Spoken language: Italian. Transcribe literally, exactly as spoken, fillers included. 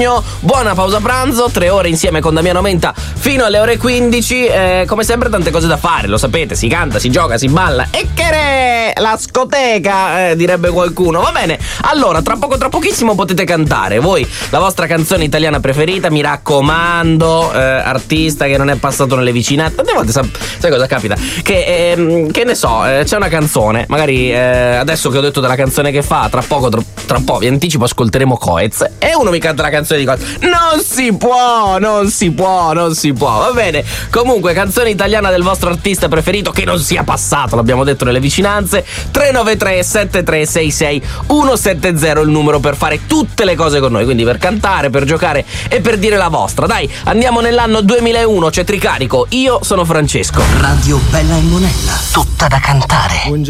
Buona pausa pranzo, tre ore insieme con Damiano Menta fino alle ore quindici. Eh, come sempre tante cose da fare, lo sapete, si canta, si gioca, si balla e che re, la scoteca, eh, direbbe qualcuno. Va bene, allora tra poco tra pochissimo potete cantare voi la vostra canzone italiana preferita, mi raccomando, eh, artista che non è passato nelle vicinanze. Tante volte sai, sai cosa capita? Che, ehm, che ne so, eh, c'è una canzone, magari eh, adesso che ho detto della canzone che fa, tra poco, tra, tra un po' vi anticipo, ascolteremo Coez e uno mi canta la canzone di Coez. Non si può, non si può, non si può. Va bene, comunque canzone italiana del vostro artista preferito che non sia passato, l'abbiamo detto nelle vicinanze. Tre nove tre sette tre sei sei uno sette zero il numero per fare tutte le cose con noi, quindi per cantare, per giocare e per dire la vostra. Dai, andiamo nell'anno duemilauno, c'è Tricarico, io sono Francesco. Radio Bella e Monella, tutta da cantare.